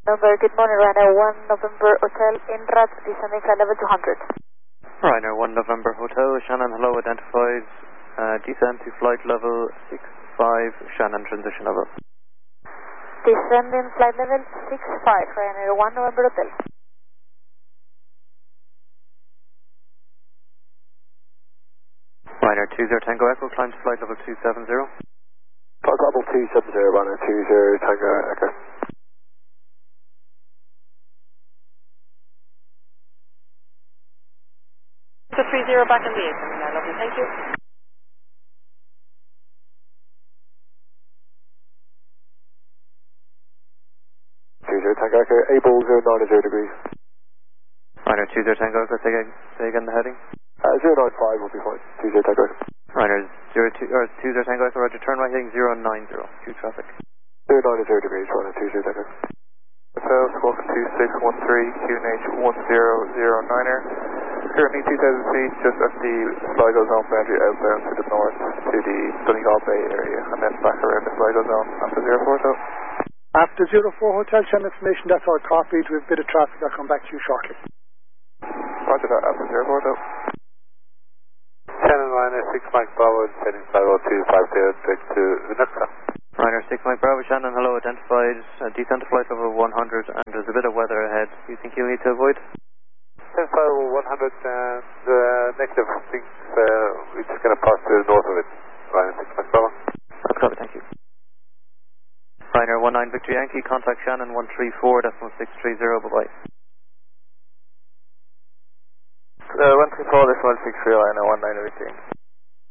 November, good morning, Ryanair 1 November Hotel Inrat, descending flight level 200. Ryanair 1 November Hotel, Shannon, hello, identified, descend to flight level 65, Shannon, transition level. Descending flight level 65, Ryanair 1 November Hotel. Ryanair 20 Tango Echo, climb to flight level 270. Flight level 270, Ryanair 20 Tango Echo. To 30 back in the air, lovely, thank you. Tango Echo, able 090 degrees. Ryanair 20 Tango Echo, say again the heading. 095 will be fine, 20 Tango Echo. Ryanair 20 Tango Echo, roger, turn right heading 090, to traffic. 090 degrees, Ryanair 20 Tango Echo. Hotel, Squawk 2613, QNH 1009er. Currently 2,000 feet, just at the Sligo Zone boundary outbound to the north to the Donegal Bay area, and then back around the Sligo Zone after 04 Hotel. After 04 Hotel, channel information, that's all copied with a bit of traffic. I'll come back to you shortly. Roger that, after 04 Hotel. Shannon Ryanair 6 Mike Bravo, heading 50250 back to the next one. Ryanair 6 Mike Bravo, Shannon, hello, identified, descend to flight level 100, and there's a bit of weather ahead. Do you think you'll need to avoid? Descend flight level 100 and negative, I think we're just going to pass to the north of it. Ryanair 6 Mike Bravo. That's copy, thank you. Ryanair 19 Victor Yankee, contact Shannon 134.630, bye-bye. 134, this 163, Ryanair 19 Victor Yankee.